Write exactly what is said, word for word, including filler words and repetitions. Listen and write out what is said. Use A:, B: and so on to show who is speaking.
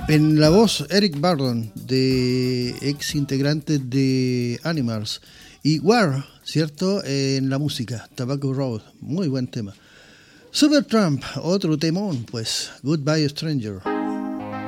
A: En la voz, Eric Burdon, de ex integrante de Animals, y War, ¿cierto? En la música, Tobacco Road, muy buen tema. Supertramp, otro temón, pues, Goodbye Stranger.